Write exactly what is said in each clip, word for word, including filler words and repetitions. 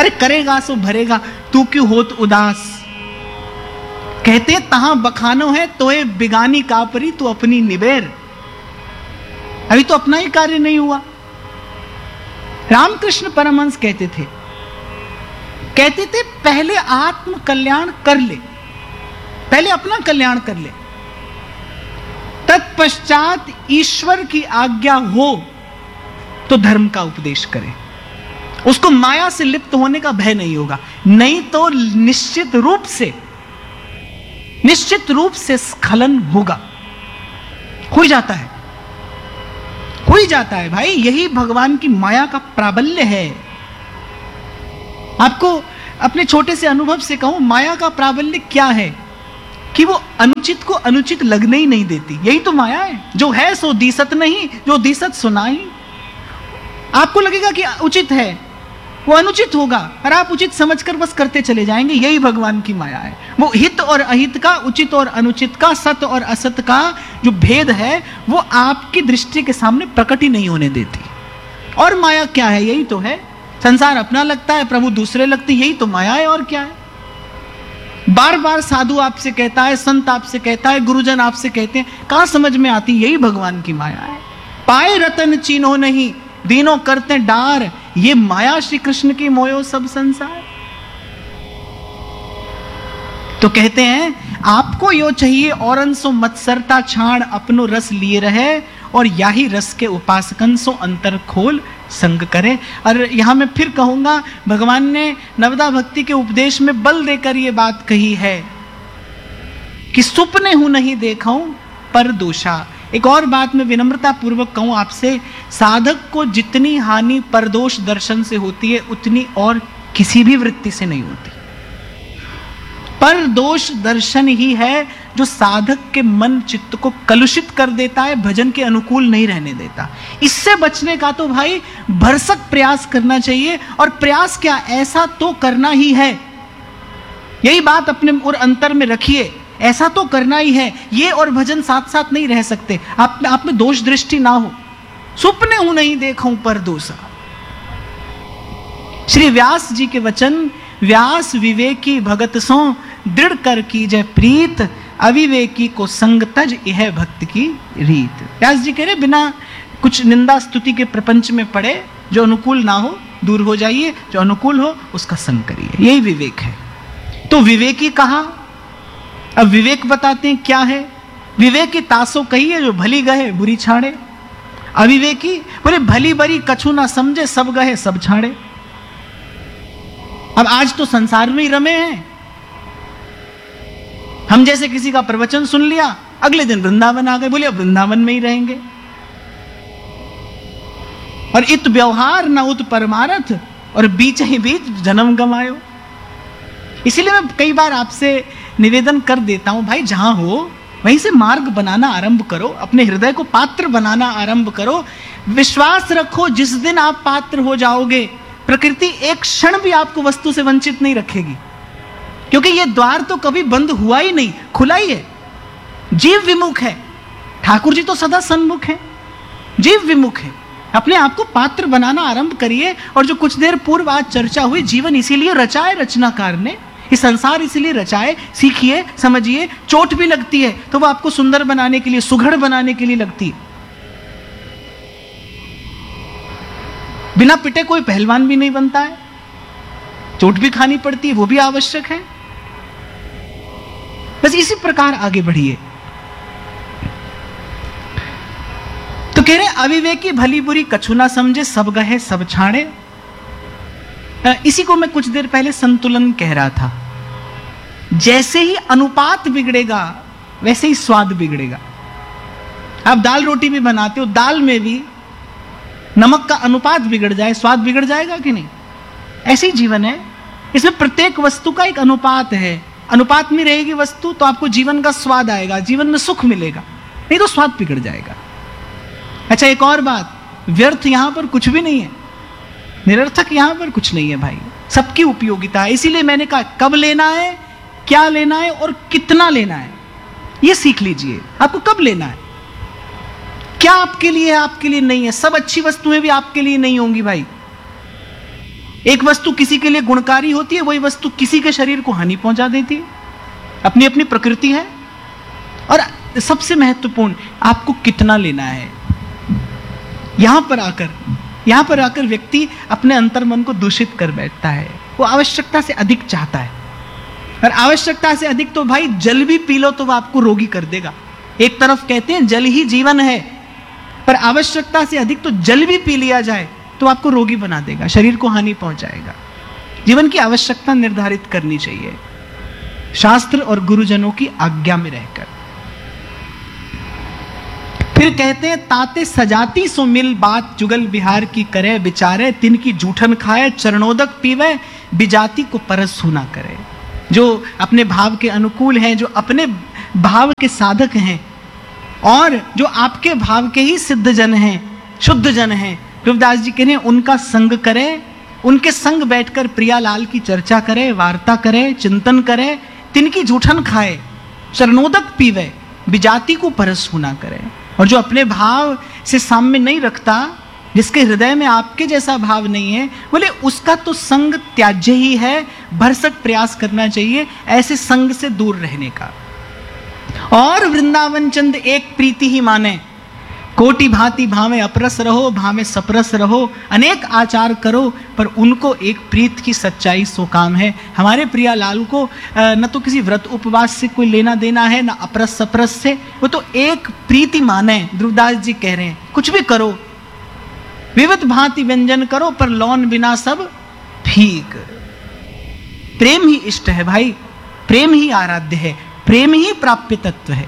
अरे करेगा सो भरेगा, तू क्यों होत उदास। कहते तहां बखानो है तोए बिगानी कापरी, तू अपनी निबेर। अभी तो अपना ही कार्य नहीं हुआ। रामकृष्ण परमहंस कहते थे कहते थे पहले आत्म कल्याण कर ले, पहले अपना कल्याण कर ले, तत्पश्चात ईश्वर की आज्ञा हो तो धर्म का उपदेश करे। उसको माया से लिप्त होने का भय नहीं होगा, नहीं तो निश्चित रूप से निश्चित रूप से स्खलन होगा। हो ही जाता है, हो ही जाता है भाई। यही भगवान की माया का प्राबल्य है। आपको अपने छोटे से अनुभव से कहूं, माया का प्राबल्य क्या है कि वो अनुचित को अनुचित लगने ही नहीं देती। यही तो माया है। जो है सो दिसत नहीं, जो दिसत सुनाई। आपको लगेगा कि उचित है, वो अनुचित होगा, और आप उचित समझकर बस करते चले जाएंगे। यही भगवान की माया है। वो हित और अहित का, उचित और अनुचित का, सत्य और असत्य का जो भेद है वो आपकी दृष्टि के सामने प्रकट ही नहीं होने देती। और माया क्या है? यही तो है। संसार अपना लगता है, प्रभु दूसरे लगते, यही तो माया है। और क्या है? बार बार साधु आपसे कहता है, संत आपसे कहता है, गुरुजन आपसे कहते हैं, कहां समझ में आती? यही भगवान की माया है। पाए रतन चीनो नहीं, दीनों करते डार, ये माया श्री कृष्ण की मोयो सब संसार। तो कहते हैं आपको यो चाहिए औरन सो मत्सरता छाण, अपनो रस लिए रहे, और याही रस के उपासकन सो अंतर खोल संग करे। और यहां मैं फिर कहूंगा, भगवान ने नवदा भक्ति के उपदेश में बल देकर यह बात कही है कि सुपने हूं नहीं देखाऊं पर दोषा। एक और बात मैं विनम्रता पूर्वक कहूं आपसे, साधक को जितनी हानि परदोष दर्शन से होती है उतनी और किसी भी वृत्ति से नहीं होती। परदोष दर्शन ही है जो साधक के मन चित्त को कलुषित कर देता है, भजन के अनुकूल नहीं रहने देता। इससे बचने का तो भाई भरसक प्रयास करना चाहिए। और प्रयास क्या, ऐसा तो करना ही है। यही बात अपने और अंतर में रखिए, ऐसा तो करना ही है। ये और भजन साथ साथ नहीं रह सकते। आप में आप में दोष दृष्टि ना हो। सुपने हूं नहीं देखूं पर दोषा। श्री व्यास जी के वचन, व्यास विवेकी भगत सो दृढ़ कर की जय प्रीत, अविवेकी को संग तज यह भक्त की रीत। व्यास जी कह रहे बिना कुछ निंदा स्तुति के प्रपंच में पड़े, जो अनुकूल ना हो दूर हो जाइए, जो अनुकूल हो उसका संग करिए। यही विवेक है। तो विवेकी कहा, अब विवेक बताते हैं क्या है। विवेक की तासो कही है, जो भली गहे बुरी छाड़े। अविवेकी बोले भली बरी कछु ना समझे, सब गहे सब छाड़े। अब आज तो संसार में ही रमे हैं। हम जैसे किसी का प्रवचन सुन लिया, अगले दिन वृंदावन आ गए, बोले अब वृंदावन में ही रहेंगे। और इत व्यवहार न उत परमारथ, और बीच ही बीच जन्म गंवायो। इसीलिए मैं कई बार आपसे निवेदन कर देता हूं, भाई जहां हो वहीं से मार्ग बनाना आरंभ करो, अपने हृदय को पात्र बनाना आरंभ करो। विश्वास रखो, जिस दिन आप पात्र हो जाओगे, प्रकृति एक क्षण भी आपको वस्तु से वंचित नहीं रखेगी, क्योंकि यह द्वार तो कभी बंद हुआ ही नहीं, खुला ही है। जीव विमुख है, ठाकुर जी तो सदा सन्मुख है, जीव विमुख है। अपने आप को पात्र बनाना आरंभ करिए। और जो कुछ देर पूर्व आज चर्चा हुई, जीवन इसीलिए रचाए रचनाकार ने, ये संसार इसीलिए रचाए, सीखिए, समझिए। चोट भी लगती है तो वो आपको सुंदर बनाने के लिए, सुघड़ बनाने के लिए लगती है। बिना पिटे कोई पहलवान भी नहीं बनता है, चोट भी खानी पड़ती है, वो भी आवश्यक है। बस इसी प्रकार आगे बढ़िए। तो कह रहे अविवेकी भली बुरी कछु ना समझे, सब गहे सब छाड़े। इसी को मैं कुछ देर पहले संतुलन कह रहा था। जैसे ही अनुपात बिगड़ेगा वैसे ही स्वाद बिगड़ेगा। आप दाल रोटी भी बनाते हो, दाल में भी नमक का अनुपात बिगड़ जाए, स्वाद बिगड़ जाएगा कि नहीं? ऐसे ही जीवन है। इसमें प्रत्येक वस्तु का एक अनुपात है। अनुपात में रहेगी वस्तु तो आपको जीवन का स्वाद आएगा, जीवन में सुख मिलेगा, नहीं तो स्वाद बिगड़ जाएगा। अच्छा, एक और बात, व्यर्थ यहां पर कुछ भी नहीं है, निरर्थक यहां पर कुछ नहीं है भाई, सबकी उपयोगिता है। इसीलिए मैंने कहा कब लेना है, क्या लेना है और कितना लेना है, यह सीख लीजिए। आपको कब लेना है, क्या आपके लिए है, आपके लिए नहीं है। सब अच्छी वस्तुएं भी आपके लिए नहीं होंगी भाई। एक वस्तु किसी के लिए गुणकारी होती है, वही वस्तु किसी के शरीर को हानि पहुंचा देती है। अपनी अपनी प्रकृति है। और सबसे महत्वपूर्ण, आपको कितना लेना है। यहां पर आकर यहां पर आकर व्यक्ति अपने अंतर्मन को दूषित कर बैठता है। वो आवश्यकता से अधिक चाहता है, और आवश्यकता से अधिक तो भाई जल भी पी लो तो वो आपको रोगी कर देगा। एक तरफ कहते हैं जल ही जीवन है, पर आवश्यकता से अधिक तो जल भी पी लिया जाए तो आपको रोगी बना देगा, शरीर को हानि पहुंचाएगा। जीवन की आवश्यकता निर्धारित करनी चाहिए, शास्त्र और गुरुजनों की आज्ञा में रहकर। फिर कहते हैं ताते सजाती सो मिल बात जुगल बिहार की करे बिचारे तिनकी जूठन खाए चरणोदक पीवे बिजाति को परस सुना करे। जो अपने भाव के अनुकूल हैं, जो अपने भाव के साधक हैं और जो आपके भाव के ही सिद्ध जन हैं, शुद्ध जन हैं, रविदास जी कह रहे हैं उनका संग करे, उनके संग बैठकर प्रियालाल की चर्चा करे, वार्ता करे, चिंतन करे, तिनकी जूठन खाए, चरणोदक पीवे, बिजाति को परस सुना करे। और जो अपने भाव से साम्य नहीं रखता, जिसके हृदय में आपके जैसा भाव नहीं है, बोले उसका तो संग त्याज्य ही है, भरसक प्रयास करना चाहिए ऐसे संग से दूर रहने का। और वृंदावन चंद एक प्रीति ही माने, कोटि भांति भावे अपरस रहो, भावे सपरस रहो, अनेक आचार करो, पर उनको एक प्रीत की सच्चाई सो काम है। हमारे प्रिया लाल को न तो किसी व्रत उपवास से कोई लेना देना है, न अपरस सपरस से, वो तो एक प्रीति माने। ध्रुवदास जी कह रहे हैं कुछ भी करो, विविध भांति व्यंजन करो, पर लौन बिना सब फीक। प्रेम ही इष्ट है भाई, प्रेम ही आराध्य है, प्रेम ही प्राप्य तत्व है।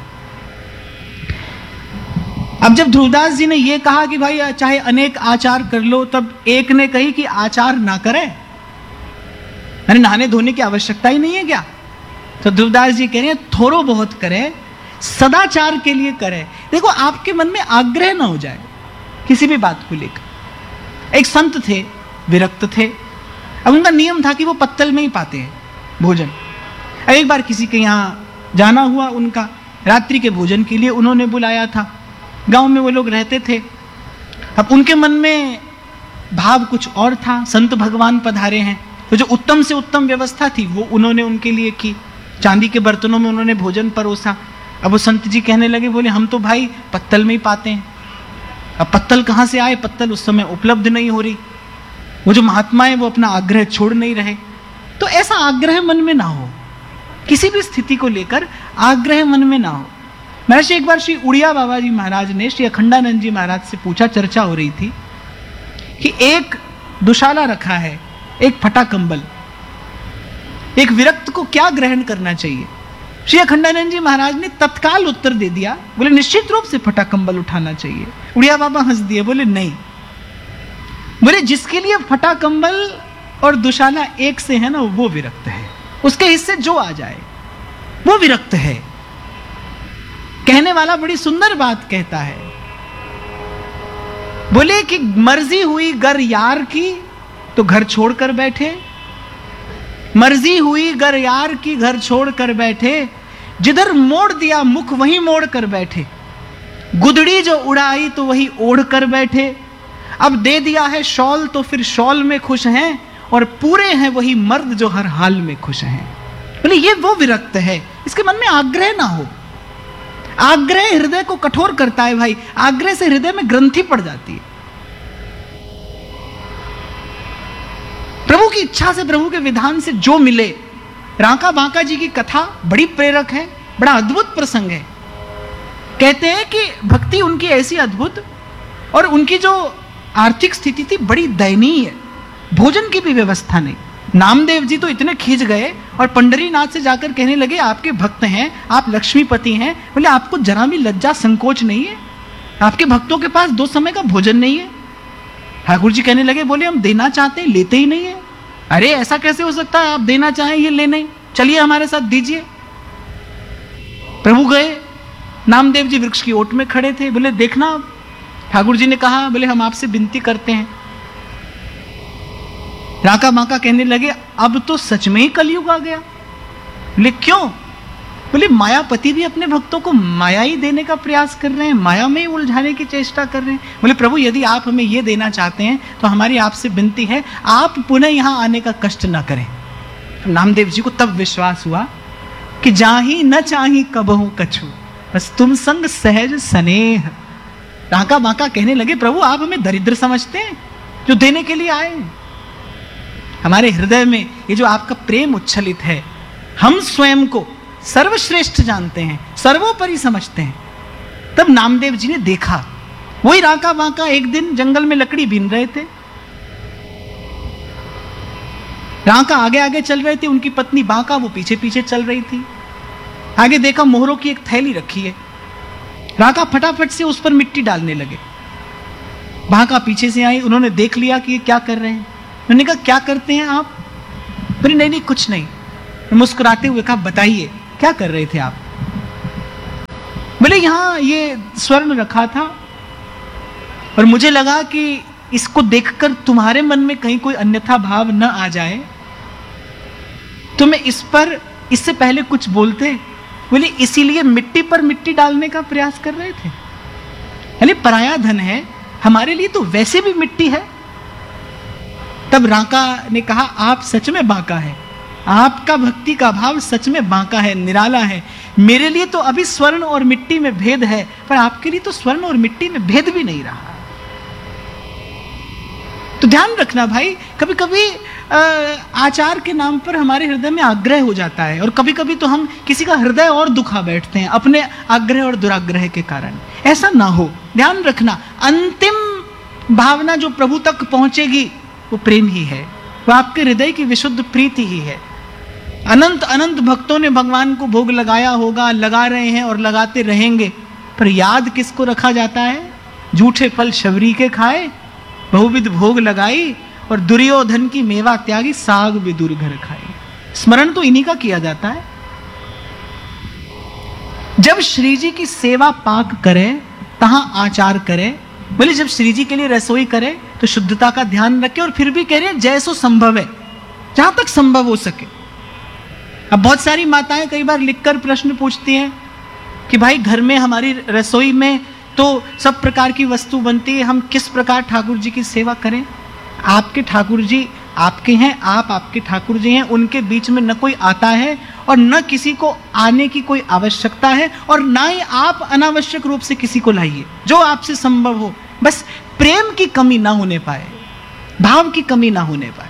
अब जब ध्रुवदास जी ने यह कहा कि भाई चाहे अनेक आचार कर लो, तब एक ने कही कि आचार ना करे, मैंने नहाने धोने की आवश्यकता ही नहीं है क्या? तो ध्रुवदास जी कह रहे हैं थोड़ो बहुत करे, सदाचार के लिए करे। देखो आपके मन में आग्रह ना हो जाए किसी भी बात को लेकर। एक संत थे, विरक्त थे, अब उनका नियम था कि वो पत्तल में ही पाते हैं भोजन। अब एक बार किसी के यहाँ जाना हुआ, उनका रात्रि के भोजन के लिए उन्होंने बुलाया था। गांव में वो लोग रहते थे। अब उनके मन में भाव कुछ और था, संत भगवान पधारे हैं, तो जो उत्तम से उत्तम व्यवस्था थी वो उन्होंने उनके लिए की। चांदी के बर्तनों में उन्होंने भोजन परोसा। अब वो संत जी कहने लगे, बोले हम तो भाई पत्तल में ही पाते हैं। अब पत्तल कहाँ से आए? पत्तल उस समय उपलब्ध नहीं हो रही। वो जो महात्मा है वो अपना आग्रह छोड़ नहीं रहे। तो ऐसा आग्रह मन में ना हो, किसी भी स्थिति को लेकर आग्रह मन में ना हो। महर्षि एक बार श्री उड़िया बाबा जी महाराज ने श्री अखंडानंद जी महाराज से पूछा, चर्चा हो रही थी कि एक दुशाला रखा है, एक फटा कंबल, एक विरक्त को क्या ग्रहण करना चाहिए? श्री अखंडानंद जी महाराज ने तत्काल उत्तर दे दिया, बोले निश्चित रूप से फटा कंबल उठाना चाहिए। उड़िया बाबा हंस दिए, बोले नहीं, बोले जिसके लिए फटा कंबल और दुशाला एक से है ना, वो विरक्त है। उसके हिस्से जो आ जाए वो विरक्त है। कहने वाला बड़ी सुंदर बात कहता है, बोले कि मर्जी हुई गर यार की तो घर छोड़कर बैठे, मर्जी हुई गर यार की घर छोड़कर बैठे, जिधर मोड़ दिया मुख वहीं मोड़ कर बैठे, गुदड़ी जो उड़ाई तो वही ओढ़ कर बैठे, अब दे दिया है शॉल तो फिर शॉल में खुश हैं, और पूरे हैं वही मर्द जो हर हाल में खुश हैं। बोले ये वो विरक्त है, इसके मन में आग्रह ना हो। आग्रह हृदय को कठोर करता है भाई, आग्रह से हृदय में ग्रंथि पड़ जाती है। प्रभु की इच्छा से, प्रभु के विधान से जो मिले। रांका बांका जी की कथा बड़ी प्रेरक है, बड़ा अद्भुत प्रसंग है। कहते हैं कि भक्ति उनकी ऐसी अद्भुत, और उनकी जो आर्थिक स्थिति थी बड़ी दयनीय, भोजन की भी व्यवस्था नहीं। नामदेव जी तो इतने खींच गए और पंडरीनाथ से जाकर कहने लगे, आपके भक्त हैं, आप लक्ष्मीपति हैं, बोले आपको जरा भी लज्जा संकोच नहीं है? आपके भक्तों के पास दो समय का भोजन नहीं है? ठाकुर जी कहने लगे, बोले हम देना चाहते हैं, लेते ही नहीं है। अरे ऐसा कैसे हो सकता है, आप देना चाहें ये ले नहीं, चलिए हमारे साथ दीजिए। प्रभु गए, नामदेव जी वृक्ष की ओट में खड़े थे, बोले देखना। ठाकुर जी ने कहा, बोले हम आपसे विनती करते हैं। राका माका कहने लगे, अब तो सच में ही कलयुग आ गया। बोले क्यों? बोले मायापति भी अपने भक्तों को माया ही देने का प्रयास कर रहे हैं, माया में ही उलझाने की चेष्टा कर रहे हैं। बोले प्रभु यदि आप हमें ये देना चाहते हैं तो हमारी आपसे विनती है आप पुनः यहाँ आने का कष्ट ना करें। नामदेव जी को तब विश्वास हुआ कि जाही न चाही कबहू कछु, बस तुम संग सहज स्नेह। राका बाका कहने लगे प्रभु आप हमें दरिद्र समझते हैं जो देने के लिए आए? हमारे हृदय में ये जो आपका प्रेम उच्छलित है, हम स्वयं को सर्वश्रेष्ठ जानते हैं, सर्वोपरि समझते हैं। तब नामदेव जी ने देखा, वही राका बाका एक दिन जंगल में लकड़ी बीन रहे थे। राका आगे आगे चल रहे थे, उनकी पत्नी बाका वो पीछे पीछे चल रही थी। आगे देखा मोहरों की एक थैली रखी है। राका फटाफट से उस पर मिट्टी डालने लगे। बाका पीछे से आई, उन्होंने देख लिया कि ये क्या कर रहे हैं। उन्होंने कहा क्या करते हैं आप? बोले नहीं नहीं कुछ नहीं। मुस्कुराते हुए कहा बताइए क्या कर रहे थे आप? बोले यहां ये स्वर्ण रखा था और मुझे लगा कि इसको देखकर तुम्हारे मन में कहीं कोई अन्यथा भाव न आ जाए तो मैं इस पर इससे पहले कुछ बोलते। बोले इसीलिए मिट्टी पर मिट्टी डालने का प्रयास कर रहे थे। यानी पराया धन है, हमारे लिए तो वैसे भी मिट्टी है। तब राका ने कहा आप सच में बाका है, आपका भक्ति का भाव सच में बांका है, निराला है। मेरे लिए तो अभी स्वर्ण और मिट्टी में भेद है, पर आपके लिए तो स्वर्ण और मिट्टी में भेद भी नहीं रहा। तो ध्यान रखना भाई, कभी कभी आचार के नाम पर हमारे हृदय में आग्रह हो जाता है और कभी कभी तो हम किसी का हृदय और दुखा बैठते हैं अपने आग्रह और दुराग्रह के कारण। ऐसा ना हो, ध्यान रखना। अंतिम भावना जो प्रभु तक पहुंचेगी वो प्रेम ही है, वो आपके हृदय की विशुद्ध प्रीति ही है। अनंत अनंत भक्तों ने भगवान को भोग लगाया होगा, लगा रहे हैं और लगाते रहेंगे, पर याद किसको रखा जाता है? झूठे फल शबरी के खाए, बहुविध भोग लगाई और दुर्योधन की मेवा त्यागी, साग विदुर घर खाई। स्मरण तो इन्हीं का किया जाता है। जब श्री जी की सेवा पाक करे तहां आचार करे। बोले जब श्री जी के लिए रसोई करे तो शुद्धता का ध्यान रखे और फिर भी कह रहे हैं जैसो संभव है, जहां तक संभव हो सके। अब बहुत सारी माताएं कई बार लिखकर प्रश्न पूछती हैं कि भाई घर में हमारी रसोई में तो सब प्रकार की वस्तु बनती है, हम किस प्रकार ठाकुर जी की सेवा करें? आपके ठाकुर जी आपके हैं, आप आपके ठाकुर जी हैं, उनके बीच में न कोई आता है और न किसी को आने की कोई आवश्यकता है और ना ही आप अनावश्यक रूप से किसी को लाइए। जो आपसे संभव हो, बस प्रेम की कमी ना होने पाए, भाव की कमी ना होने पाए।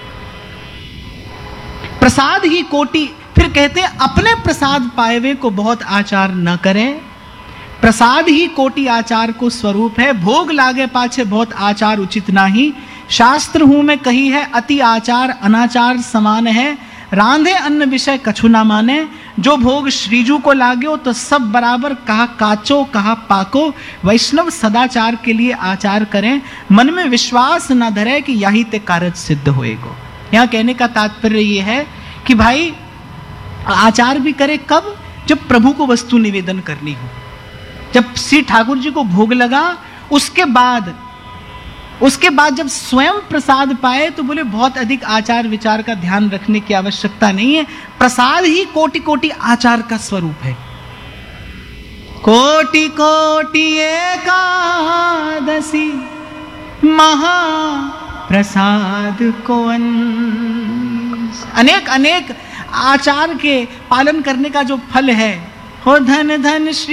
प्रसाद ही कोटि, फिर कहते हैं अपने प्रसाद पाए हुए को बहुत आचार न करें। प्रसाद ही कोटि आचार को स्वरूप है, भोग लागे पाछे बहुत आचार उचित नाही। शास्त्र हूं में कही है अति आचार अनाचार समान है। रांधे अन्न विषय कछु ना माने, जो भोग श्रीजू को लागो तो सब बराबर, कहा काचो कहा पाको। वैष्णव सदाचार के लिए आचार करें, मन में विश्वास ना धरे कि यही ते कारज सिद्ध होएगो। यहाँ कहने का तात्पर्य यह है कि भाई आचार भी करे कब? जब प्रभु को वस्तु निवेदन करनी हो, जब श्री ठाकुर जी को भोग लगा, उसके बाद उसके बाद जब स्वयं प्रसाद पाए तो बोले बहुत अधिक आचार विचार का ध्यान रखने की आवश्यकता नहीं है। प्रसाद ही कोटि कोटि आचार का स्वरूप है। कोटि कोटि एकादशी महा प्रसाद को अंश। अनेक अनेक आचार के पालन करने का जो फल है, हो धन धन श्री